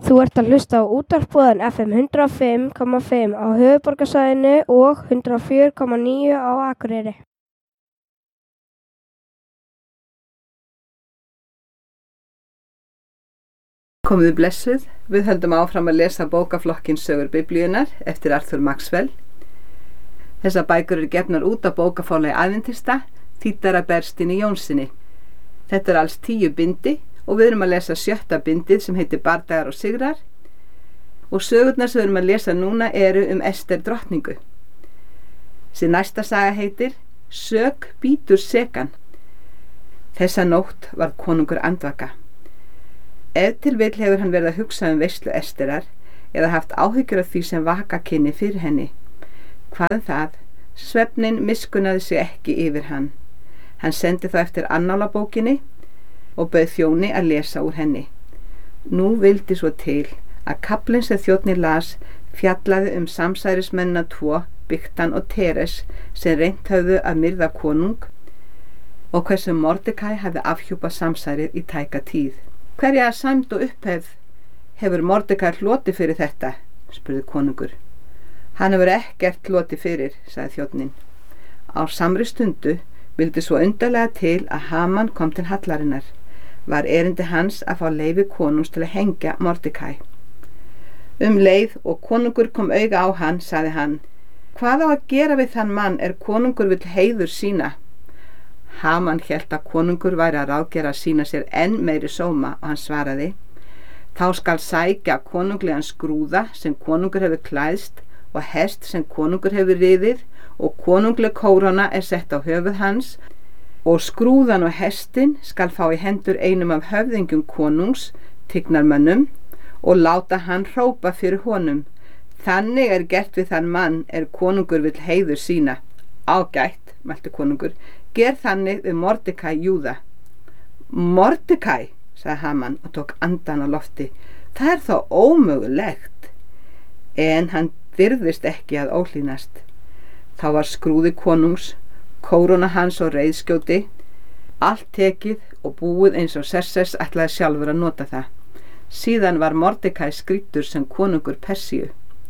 Þú ert að hlusta á útvarpsboðan FM 105,5 á höfuðborgarsvæðinu og 104,9 á Akureyri. Komiði blessuð, við höldum áfram að lesa bókaflokkinn Sögur Biblíunnar eftir Arthur Maxwell. Þessar bækur eru gefnar út á bókaforlagi Aðventista, þýddar af Berstíni Jónssoni. Þetta alls 10 bindi og við erum að lesa 7. bindið sem heitir Bardagar og sigrar og sögurnar sem við erum að lesa núna eru Ester drottningu. Þessi næsta saga heitir Sök bítur sekan. Þessa nótt varð konungur andvaka. Ef til vill hefur hann verið að hugsa veislu Esterar eða haft áhyggjur af því sem vaka kynni fyrir henni. Hvað það? Svefnin miskunnaði sig ekki yfir hann. Hann sendi þá eftir annálabókinni og bauð þjóni að lesa úr henni. Nú vildi svo til að kaflinn sem þjónninn las fjallaði samsærismennina 2, Bigtan og Teres, sem reynt höfðu að myrða konung og hversu Mordekai hafði afhjúpað samsærið í tæka tíð. Hverja sæmd og upphefð hefur Mordekai hlotið fyrir þetta? Spurði konungur. Hann hefur ekkert hlotið fyrir, sagði þjónninn. Á samri stundu vildi svo undarlega til að Haman kom til hallarinnar. Var erindi hans að fá leyfi konungs til að hengja Mordekai. Leið og konungur kom auga á hann, sagði hann, hvað á að gera við þann mann konungur vill heiður sína? Haman hélt að konungur væri að ráðgera að sína sér enn meiri sóma og hann svaraði, þá skal sækja konunglegan skrúða sem konungur hefur klæðst og hest sem konungur hefur riðið og konungleg kóróna sett á höfuð hans og skrúðan og hestin skal fá í hendur einum af höfðingjum konungs, tignarmönnum, og láta hann hrópa fyrir honum. Þannig gert við þann mann konungur vill heiður sína. Ágætt, mælti konungur, ger þannig við Mordekai Júða. Mordekai, sagði Haman og tók andan á lofti, það þá ómögulegt. En hann dirðist ekki að óhlýnast. Þá var skrúði konungs, kóróna hans og reiðskjóti, allt tekið og búið eins og Xerxes ætlaði sjálfur að nota það. Síðan var Mordekai skrýddur sem konungur Persíu.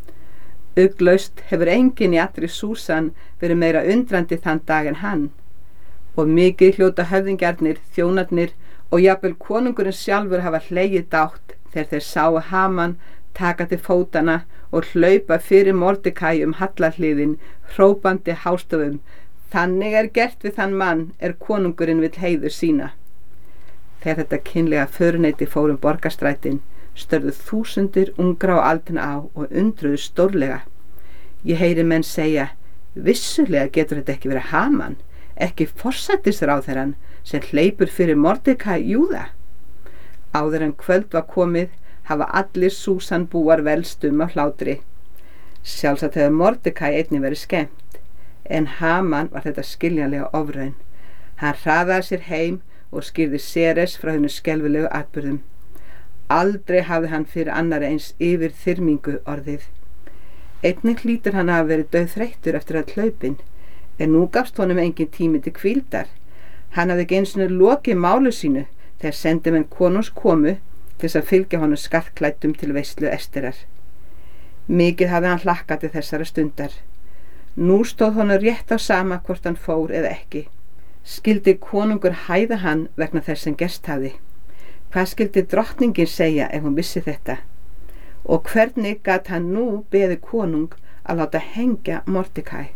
Ugglaust hefur enginn í allri Súsan verið meira undrandi þann dag en hann, og mikið hljóta höfðingjarnir, þjónarnir og jafnvel konungurinn sjálfur hafa hlegið dátt þegar þeir sáu Haman taka til fótana og hlaupa fyrir Mordekai hallarhliðin, hrópandi hástöfum, þannig gert við þann mann konungurinn vill heiður sína. Þegar þetta kynlega föruneyti fór borgarstrætin, störðu þúsundir ungra á aldina á og undruðu stórlega. Ég heyri menn segja, vissulega getur þetta ekki verið Haman, ekki forsætisráðherrann sem hleypur fyrir Mordekai Júða. Áður en kvöld var komið, hafa allir Súsan búar velst af hlátri. Sjálfsagt hefur Mordekai einnig verið skemmt, en Haman var þetta skiljanlega ofraun. Hann hraðaði sér heim og skýrði Seres frá hennu skelfilegu atburðum. Aldrei hafði hann fyrir annari eins yfir þyrmingu orðið. Einnig hlýtur hann að verið dauðþreyttur eftir að hlaupin, en nú gafst honum engin tími til hvíldar. Hann hafði ekki einu sinni lokið málu sínu þegar sendimenn konungs komu til að fylgja honum skartklæddum til veislu Esterar. Mikið hafði hann hlakkað til þessara stundar. Nú stóð honum rétt á sama hvort hann fór eða ekki. Skyldi konungur hæða hann vegna þess sem gerst hafði? Hvað skyldi drottningin segja ef hún vissi þetta? Og hvernig gat hann nú beðið konung að láta hengja Mordekai?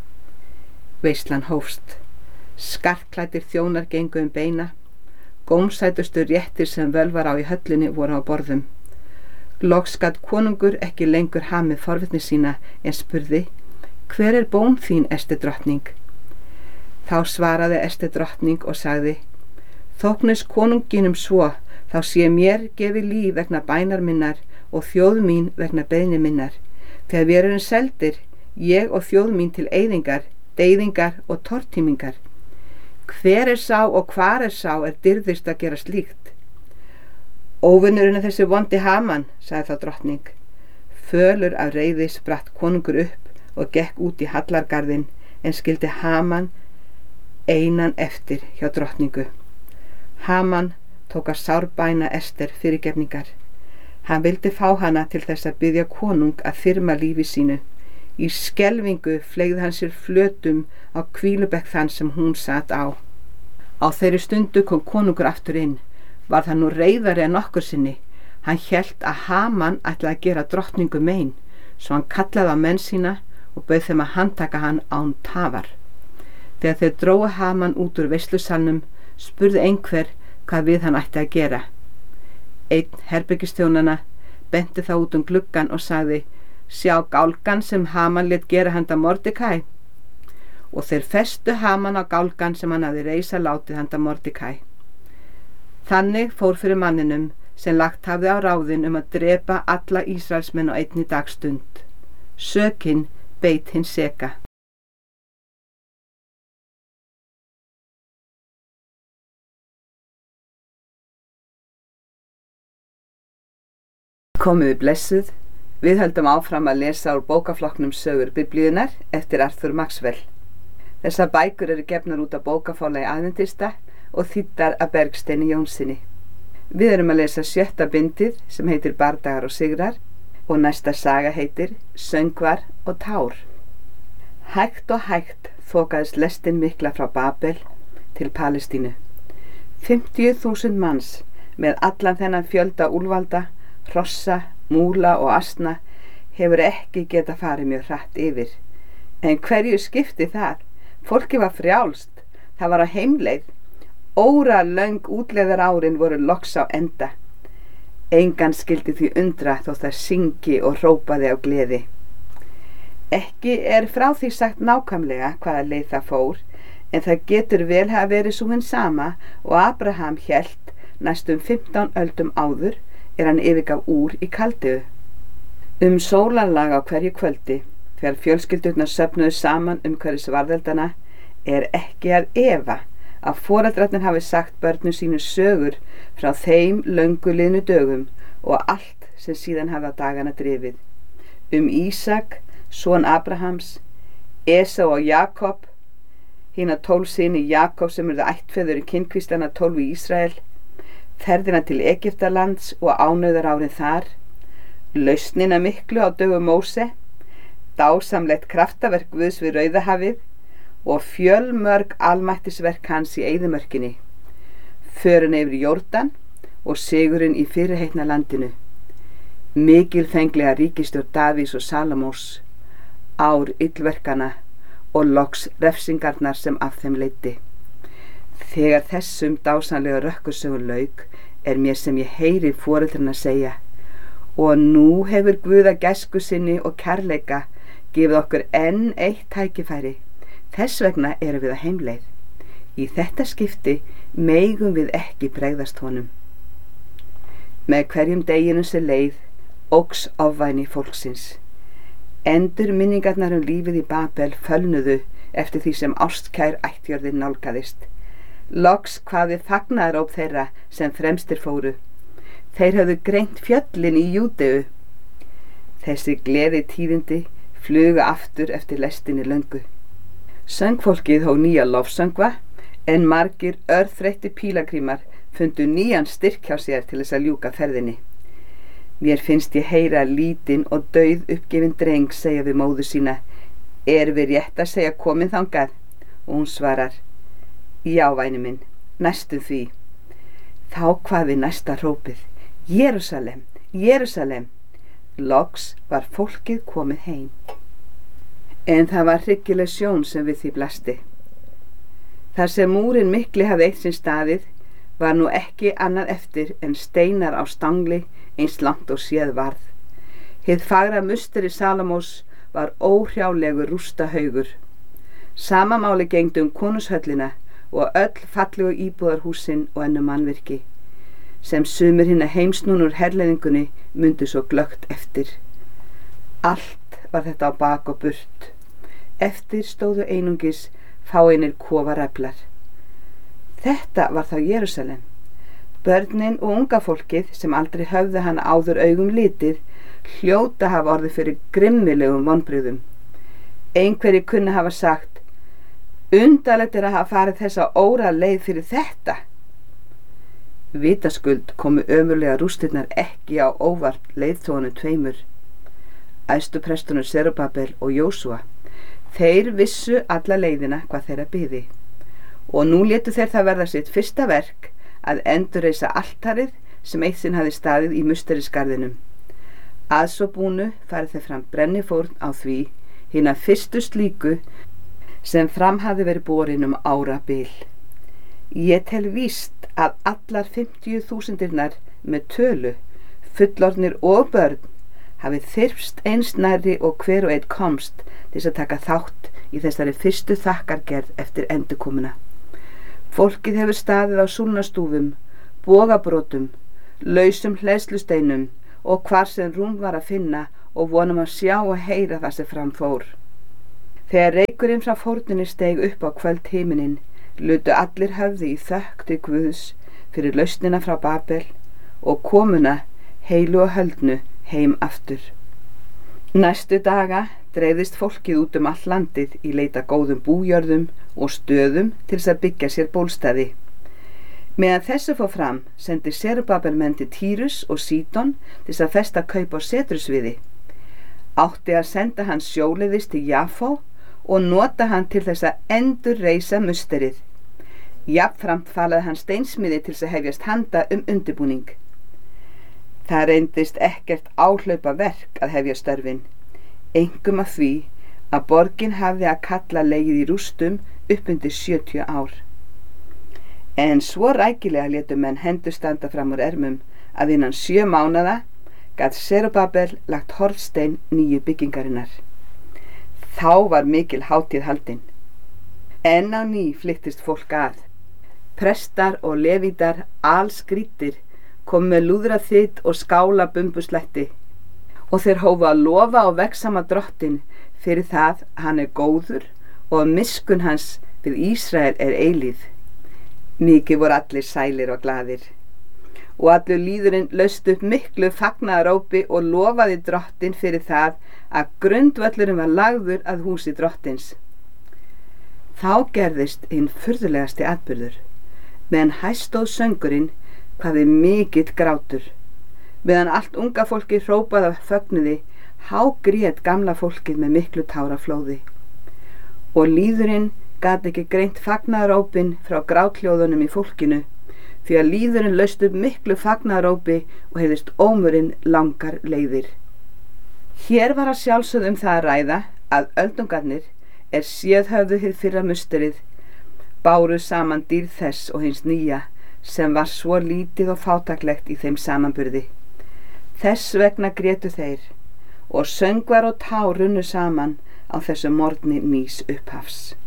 Veislan hófst. Skartklæddir þjónar gengu beina. Gómsætustu réttir sem völ var á í höllinni voru á borðum. Loks gat konungur ekki lengur hamið forvitni sína en spurði, hver bón þín, Ester drottning? Þá svaraði Ester drottning og sagði, þóknist konunginum svo, þá sé mér gefið líf vegna bænar minnar og þjóð mín vegna beiðni minnar. Þegar við erum seldir, ég og þjóð mín til eyðingar, deyðingar og tortímingar. Hver sá og hvar sá dirðist að gera slíkt? Óvinnurinn þessi vondi Haman, sagði þá drottning. Fölur af reiði spratt konungur upp og gekk út í hallargarðinn, en skildi Haman einan eftir hjá drottningu. Haman tók að sárbæna Ester fyrirgefningar. Hann vildi fá hana til þess að biðja konung að þyrma lífi sínu. Í skelfingu fleygði hann sér flötum á hvílubekk þann sem hún sat á. Á þeirri stundu kom konungur aftur inn. Var það nú reiðari en nokkur sinni. Hann hélt að Haman ætlaði að gera drottningu mein, svo hann kallaði á menn sína og bauð þeim að handtaka hann án tafar. Þegar þeir drógu Haman út úr veislusalnum, spurði einhver hvað við hann ætti að gera. Einn herbergistjónana benti þá út gluggann og sagði: sjá gálgan sem Haman lét gera handa Mordekæ. Og þeir festu Haman á gálgan sem hann hafði reisa látið handa Mordekæ. Þannig fór fyrir manninum sem lagt hafði á ráðin að drepa alla Ísraelsmenn á einni dagstund. Sökin beit hinn seka. Komiði blessuð, við höldum áfram að lesa úr bókaflokknum Sögur Biblíunnar eftir Arthur Maxwell. Þessar bækur eru gefnar út af bókaforlagi Aðventista og þýddar af Bergsteini Jónssoni. Við erum að lesa 7. bindið sem heitir Bardagar og sigrar og næsta saga heitir Söngvar og tár. Hægt og hægt þokaðist lestin mikla frá Babel til Palestínu. 50.000 manns með allan þennan fjölda úlvalda, hrossa, múla og asna hefur ekki geta farið mjög hratt yfir. En hverju skipti það? Fólki var frjálst, það var á heimleið. Óralöng útleiðar árin voru loks á enda. Engan skildi því undra þó það syngi og hrópaði á gleði. Ekki er frá því sagt nákvæmlega hvaða leið það fór, en það getur vel hafa verið sú hin sama og Abraham hélt næstum 15 öldum áður hann yfirgaf Úr í Kaldeu. Sólarlag á hverju kvöldi, þegar fjölskyldurnar söfnuðu saman umhverfis varðeldana, ekki að efa að foreldrarnir hafi sagt börnum sínu sögur frá þeim löngu liðnu dögum og allt sem síðan hafi á dagana drifið. Ísak, son Abrahams, Esau og Jakob, hina 12 syni Jakob sem urðu ættfeður í kynkvíslana 12 í Ísrael, ferðina til Egyptalands og ánauðar árin þar, lausnina miklu á dögum Móse, dásamlegt kraftaverk Guðs við Rauðahafið og fjölmörg almættisverk hans í eyðimörkinni, förin yfir Jórdan og sigurinn í fyrirheitna landinu, mikilfenglega ríkisstjórn Davís og Salomós, ár illverkana og loks refsingarnar sem af þeim leiddi. Þegar þessum dásamlega rökkursögun lauk mér sem ég heyri foreldrarna segja: og nú hefur Guð að gæsku sinni og kærleika gefið okkur enn eitt tækifæri. Þess vegna erum við á heimleið. Í þetta skipti megum við ekki bregðast honum. Með hverjum deginum sem leið óx ofvæni fólksins. Endurminningarnar lífið í Babel fölnuðu eftir því sem ástkær ættjörðin nálgaðist. Loks hvaði fagnaðaróp þeirra sem fremstir fóru. Þeir höfðu greint fjöllin í Júdeu. Þessi gleði tíðindi flugu aftur eftir lestinni löngu. Söngfólkið hóf nýja lofsöngva, en margir örþreyttir pílagrímar fundu nýjan styrk hjá sér til þess að ljúka ferðinni. Mér finnst ég heyra lítinn og dauð uppgefin dreng segja við móður sína: við rétt að segja komin þangað? Og hún svarar: já, væni minn, næstum því. Þá kvað við næsta hrópið: Jerúsalem, Jerúsalem. Loks var fólkið komið heim. En það var hryggileg sjón sem við því blasti. Þar sem múrin mikli hafði eitt sinn staðið, var nú ekki annað eftir en steinar á stangli eins langt og séð varð. Hið fagra musteri Salomós var óhrjálegur rústahaugur. Sama máli gegndi konungshöllina og öll fallegu íbúðarhúsin og önnur mannvirki, sem sumir hinna heimsnúnur herleiðingunni mundu svo glöggt eftir. Allt var þetta á bak og burt. Eftir stóðu einungis fáeinir kofareflar. Þetta var þá Jerúsalem. Börnin og unga fólkið sem aldrei höfðu hana áður augum litið hljóta hafa orðið fyrir grimmilegum vonbrigðum. Einhverjir kunna hafa sagt: undarlegt að hafa farið þessa óra leið fyrir þetta. Vitaskuld komu ömurlega rústirnar ekki á óvart leiðtogunum tveimur, æðstu prestunum Serubabel og Jósúa. Þeir vissu alla leiðina hvað þeirra biði og nú létu þeir það verða sitt fyrsta verk að endurreisa altarið sem eitt sinn hafði staðið í musterisgarðinum. Að svo búnu farið þeir fram brennifórn á því hina fyrstu slíku sem fram hafði verið borin árabil. Ég tel víst að allar 50.000 með tölu, fullorðnir og börn, hafi þyrpst eins nærri og hver og einn komst til að taka þátt í þessari fyrstu þakkargerð eftir endurkomuna. Fólkið hefur staðið á súlnastúfum, bogabrotum, lausum hleðslusteinum og hvar sem rúm var að finna og vonum að sjá og heyra það sem fram fór. Þegar reykurinn frá fórninni steig upp á kvöldhimininn, lutu allir höfði í þökk til Guðs fyrir lausnina frá Babel og komuna heilu og höldnu heim aftur. Næstu daga dreifðist fólkið út all landið í leita góðum bújörðum og stöðum til þess að byggja sér bólstaði. Meðan þessu fór fram sendi Serubabel menn til Tírus og Sídon til þess að festa kaup á setrusviði. Átti að senda hann sjóleiðis til Jafó og nota hann til þess að endurreisa musterið. Jafnframt falaði hann steinsmiði til þess að hefjast handa undirbúning. Það reyndist ekkert áhlaupa verk að hefja störfin, einkum af því að borgin hafði að kalla legið í rústum upp undir 70 ár. En svo rækilega létu menn hendur standa fram úr ermum að innan 7 mánaða gat Serubabel lagt hornstein nýju byggingarinnar. Þá var mikil hátíð haldin. Enn á ný flyttist fólk að. Prestar og levítar allskrýttir kom með lúðra þitt og skála bumbuslætti og þeir hófu að lofa og vegsama Drottinn fyrir það hann er góður og miskunn hans við Ísrael er eilíð. Mikið voru allir sælir og glaðir og allur lýðurinn laust upp miklu fagnaðarópi og lofaði Drottinn fyrir það að grundvöllurinn var lagður að húsi Drottins. Þá gerðist hinn furðulegasti atburður. Meðan hæst stóð söngurinn hvaði mikill grátur. Meðan allt unga fólki hrópaði af fögnuði, hágrét gamla fólkið með miklu táraflóði. Og lýðurinn gat ekki greint fagnaðarópin frá gráthljóðunum í fólkinu, því að lýðurinn laust upp miklu fagnaðarópi og heyrðist ómurinn langar leiðir. Hér var að sjálfsögðu það að ræða að öldungarnir séð höfðu hið fyrra musterið, báru saman dýrð þess og hins nýja, sem var svo lítið og fátæklegt í þeim samanburði. Þess vegna grétu þeir, og söngvar og tár runnu saman á þessu morgni nýs upphafs.